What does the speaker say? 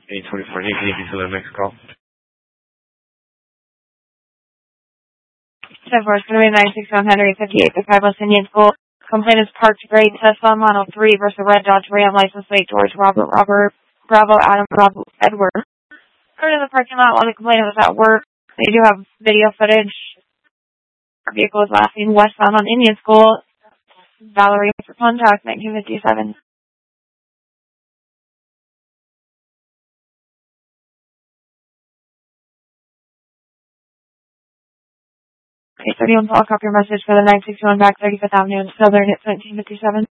824, can you do the next call? 10-4, it's going to be 961 Henry 58, the 5 West Indian School. Complaint is parked gray Tesla Model 3 versus red Dodge Ram, license plate George Robert Bravo Adam Bravo Edward. Currently in the parking lot while the complainant was at work. They do have video footage. Our vehicle is lasting westbound on Indian School. Valerie for contact 1957. Okay, 31 Paul, copy your message for the 961 back 35th Avenue in Southern, it's 1957.